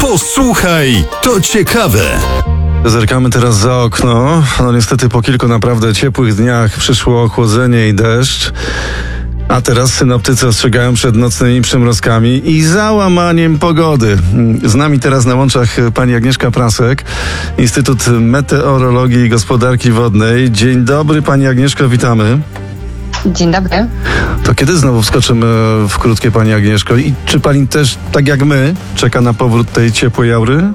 Posłuchaj, to ciekawe. Zerkamy teraz za okno. No niestety po kilku naprawdę ciepłych dniach przyszło ochłodzenie i deszcz. A teraz synoptycy ostrzegają przed nocnymi przymrozkami i załamaniem pogody. Z nami teraz na łączach pani Agnieszka Prasek, Instytut Meteorologii i Gospodarki Wodnej. Dzień dobry pani Agnieszko, witamy. Dzień dobry. To kiedy znowu wskoczymy w krótkie, pani Agnieszko? I czy pani też, tak jak my, czeka na powrót tej ciepłej aury?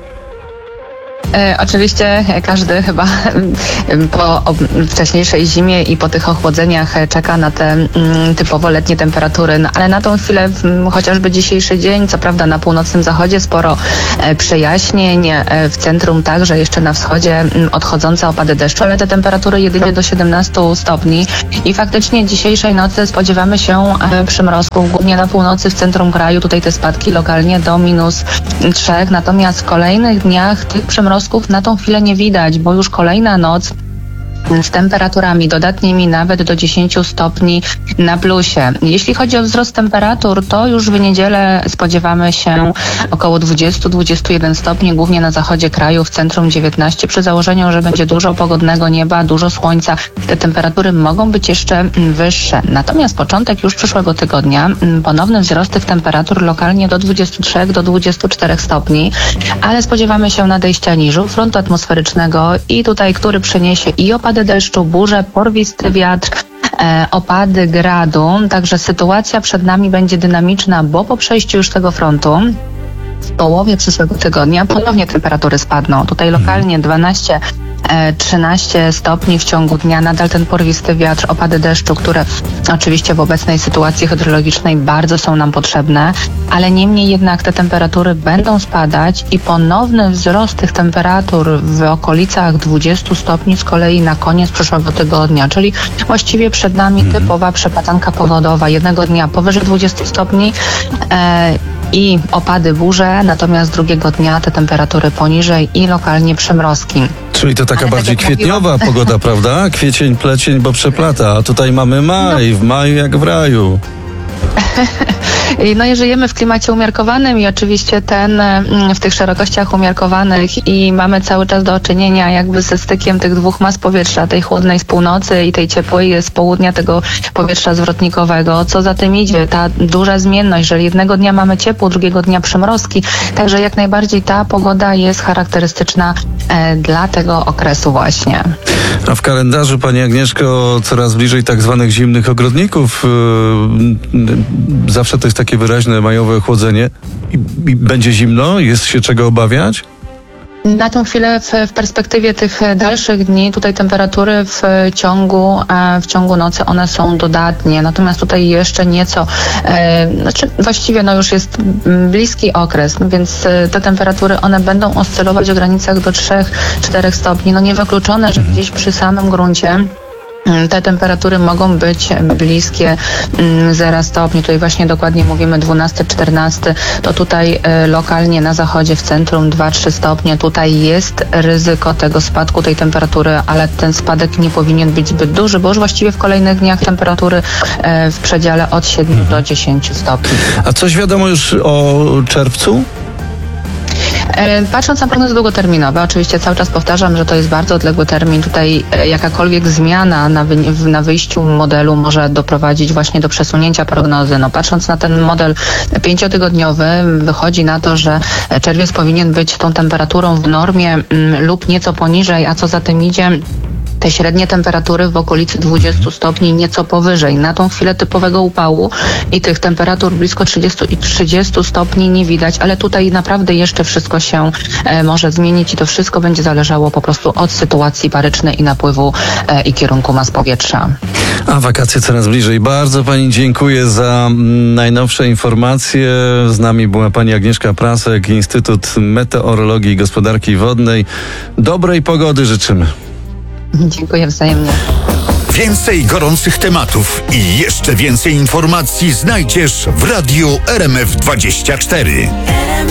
Oczywiście każdy chyba po wcześniejszej zimie i po tych ochłodzeniach czeka na te typowo letnie temperatury, no, ale na tą chwilę chociażby dzisiejszy dzień, co prawda na północnym zachodzie sporo przejaśnień, w centrum także, jeszcze na wschodzie odchodzące opady deszczu, ale te temperatury jedynie do 17 stopni i faktycznie dzisiejszej nocy spodziewamy się przymrozków, głównie na północy, w centrum kraju, tutaj te spadki lokalnie do -3, natomiast w kolejnych dniach tych przymrozków na tą chwilę nie widać, bo już kolejna noc z temperaturami dodatnimi nawet do 10 stopni na plusie. Jeśli chodzi o wzrost temperatur, to już w niedzielę spodziewamy się około 20-21 stopni, głównie na zachodzie kraju, w centrum 19, przy założeniu, że będzie dużo pogodnego nieba, dużo słońca. Te temperatury mogą być jeszcze wyższe. Natomiast początek już przyszłego tygodnia, ponowny wzrost tych temperatur lokalnie do 23 do 24 stopni, ale spodziewamy się nadejścia niżu, frontu atmosferycznego i tutaj, który przyniesie i opady deszczu, burze, porwisty wiatr, opady gradu, także sytuacja przed nami będzie dynamiczna, bo po przejściu już tego frontu w połowie przyszłego tygodnia ponownie temperatury spadną. Tutaj lokalnie 12-13 stopni w ciągu dnia, nadal ten porwisty wiatr, opady deszczu, które oczywiście w obecnej sytuacji hydrologicznej bardzo są nam potrzebne, ale niemniej jednak te temperatury będą spadać i ponowny wzrost tych temperatur w okolicach 20 stopni z kolei na koniec przyszłego tygodnia, czyli właściwie przed nami typowa przepadanka pogodowa. Jednego dnia powyżej 20 stopni i opady burze, natomiast drugiego dnia te temperatury poniżej i lokalnie przymrozki. Czyli to taka ale bardziej tak jak kwietniowa pogoda, prawda? Kwiecień, plecień, bo przeplata. A tutaj mamy maj, w maju jak w raju. No i żyjemy w klimacie umiarkowanym i oczywiście w tych szerokościach umiarkowanych i mamy cały czas do czynienia jakby ze stykiem tych dwóch mas powietrza, tej chłodnej z północy i tej ciepłej z południa, tego powietrza zwrotnikowego. Co za tym idzie? Ta duża zmienność, że jednego dnia mamy ciepło, drugiego dnia przymrozki, także jak najbardziej ta pogoda jest charakterystyczna dla tego okresu właśnie. A w kalendarzu, pani Agnieszko, coraz bliżej tak zwanych zimnych ogrodników. Zawsze to jest takie wyraźne majowe ochłodzenie. I będzie zimno? Jest się czego obawiać? Na tą chwilę w perspektywie tych dalszych dni tutaj temperatury w ciągu nocy one są dodatnie, natomiast tutaj jeszcze nieco, właściwie już jest bliski okres, więc te temperatury one będą oscylować w granicach do 3-4 stopni. No niewykluczone, że gdzieś przy samym gruncie te temperatury mogą być bliskie 0 stopni. Tutaj właśnie dokładnie mówimy 12-14. To tutaj lokalnie na zachodzie, w centrum 2-3 stopnie. Tutaj jest ryzyko tego spadku tej temperatury, ale ten spadek nie powinien być zbyt duży, bo już właściwie w kolejnych dniach temperatury w przedziale od 7 do 10 stopni. A coś wiadomo już o czerwcu? Patrząc na prognozy długoterminowe, oczywiście cały czas powtarzam, że to jest bardzo odległy termin. Tutaj jakakolwiek zmiana na wyjściu modelu może doprowadzić właśnie do przesunięcia prognozy. No, patrząc na ten model 5-tygodniowy, wychodzi na to, że czerwiec powinien być tą temperaturą w normie lub nieco poniżej, a co za tym idzie, te średnie temperatury w okolicy 20 stopni, nieco powyżej. Na tą chwilę typowego upału i tych temperatur blisko 30 i 30 stopni nie widać, ale tutaj naprawdę jeszcze wszystko się może zmienić i to wszystko będzie zależało po prostu od sytuacji parycznej i napływu i kierunku mas powietrza. A wakacje coraz bliżej. Bardzo pani dziękuję za najnowsze informacje. Z nami była pani Agnieszka Prasek, Instytut Meteorologii i Gospodarki Wodnej. Dobrej pogody życzymy. Dziękuję wzajemnie. Więcej gorących tematów i jeszcze więcej informacji znajdziesz w Radiu RMF24.